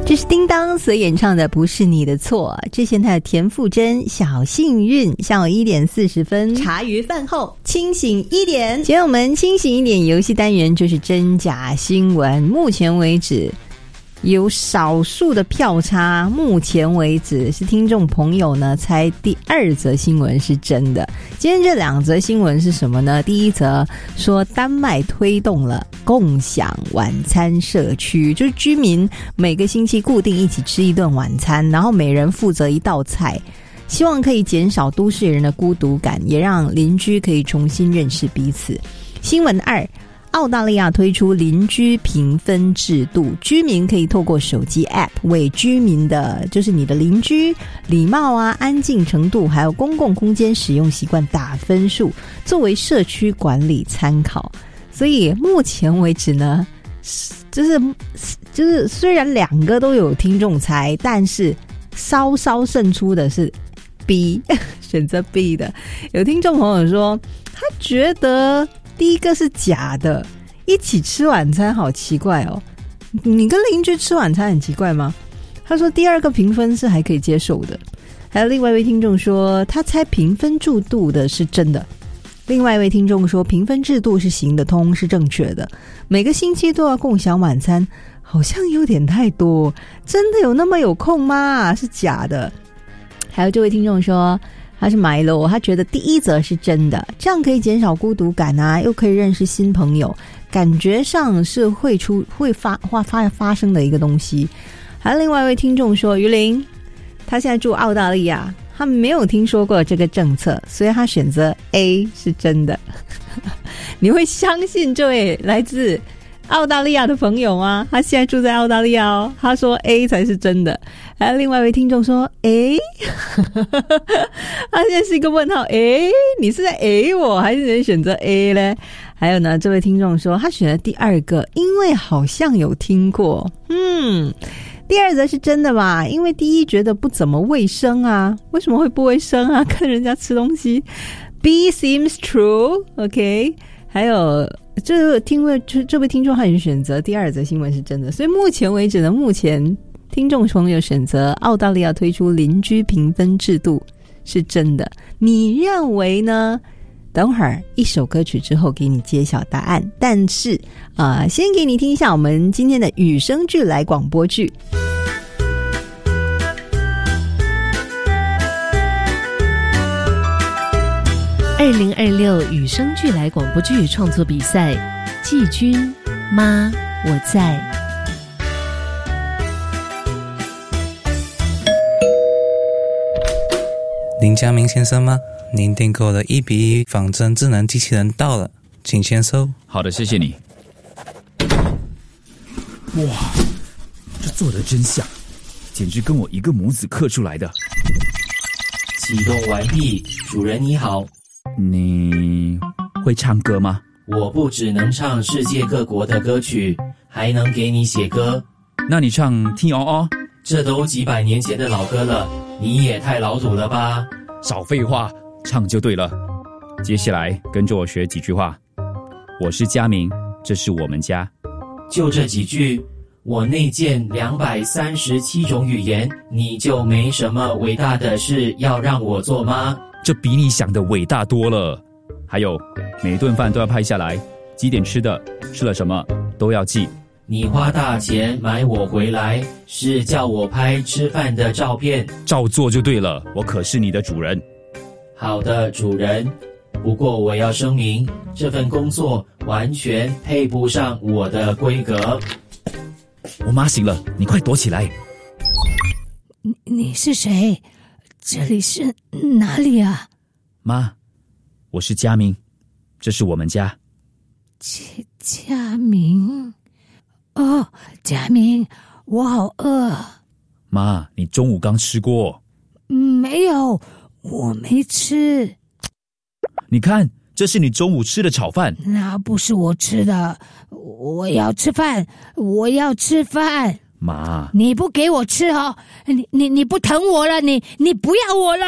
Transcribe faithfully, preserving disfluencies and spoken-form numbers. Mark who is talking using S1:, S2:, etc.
S1: 这是叮当所演唱的《不是你的错》，之前他的田馥甄小幸运。下午一点四十分，
S2: 茶余饭后清醒一点。
S1: 今天我们清醒一点游戏单元就是真假新闻。目前为止有少数的票差，目前为止是听众朋友呢猜第二则新闻是真的。今天这两则新闻是什么呢？第一则说丹麦推动了共享晚餐社区，就是居民每个星期固定一起吃一顿晚餐，然后每人负责一道菜，希望可以减少都市人的孤独感，也让邻居可以重新认识彼此。新闻二，澳大利亚推出邻居评分制度，居民可以透过手机 App 为居民的，就是你的邻居礼貌啊、安静程度，还有公共空间使用习惯打分数，作为社区管理参考。所以目前为止呢，就是就是虽然两个都有听众猜，但是稍稍胜出的是 B， 选择 B 的。有听众朋友说，他觉得第一个是假的，一起吃晚餐好奇怪哦。你跟邻居吃晚餐很奇怪吗？他说第二个评分是还可以接受的。还有另外一位听众说，他猜评分制度的是真的。另外一位听众说，评分制度是行得通，是正确的。每个星期都要共享晚餐，好像有点太多，真的有那么有空吗？是假的。还有这位听众说，他是买了，他觉得第一则是真的，这样可以减少孤独感啊，又可以认识新朋友，感觉上是会出会发发发发生的一个东西。还有另外一位听众说，于林他现在住澳大利亚，他没有听说过这个政策，所以他选择 A 是真的。你会相信这位来自澳大利亚的朋友吗？他现在住在澳大利亚哦，他说 A 才是真的。还有另外一位听众说 A 他现在是一个问号， A 你是在 A 我还是选择 A 呢？还有呢，这位听众说他选了第二个，因为好像有听过。嗯，第二则是真的吧，因为第一觉得不怎么卫生啊，为什么会不卫生啊？看人家吃东西。 B seems true OK。 还有这听位这位听众他也选择第二则新闻是真的，所以目前为止呢，目前听众朋友选择澳大利亚推出邻居评分制度是真的。你认为呢？等会儿一首歌曲之后给你揭晓答案，但是呃，先给你听一下我们今天的与生俱来广播剧。
S3: 二零二六与生俱来广播剧创作比赛，季军妈我在。
S4: 林家明先生吗？您订购的一比一仿真智能机器人到了，请签收。
S5: 好的，谢谢你。哇，这做得真像，简直跟我一个母子刻出来的。
S6: 启动完毕，主人你好。
S5: 你会唱歌吗？
S6: 我不只能唱世界各国的歌曲，还能给你写歌。
S5: 那你唱听哦哦。
S6: 这都几百年前的老歌了，你也太老土了吧。
S5: 少废话，唱就对了。接下来跟着我学几句话。我是佳明，这是我们家。
S6: 就这几句，我内建两百三十七种语言，你就没什么伟大的事要让我做吗？
S5: 这比你想的伟大多了。还有，每顿饭都要拍下来，几点吃的，吃了什么都要记。
S6: 你花大钱买我回来，是叫我拍吃饭的照片，
S5: 照做就对了，我可是你的主人。
S6: 好的，主人。不过我要声明，这份工作完全配不上我的规格。
S5: 我妈醒了，你快躲起来。
S7: 你你是谁？这里是哪里啊？
S5: 妈，我是佳明，这是我们家。
S7: 佳佳明，哦，佳明，我好饿。
S5: 妈，你中午刚吃过？
S7: 没有，我没吃。
S5: 你看，这是你中午吃的炒饭。
S7: 那不是我吃的，我要吃饭，我要吃饭。
S5: 妈，
S7: 你不给我吃哦，你你你不疼我了，你你不要我了。